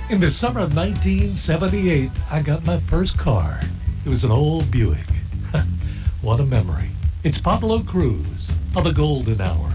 In the summer of 1978, I got my first car. It was an old Buick. What a memory. It's Pablo Cruz of the Golden Hour.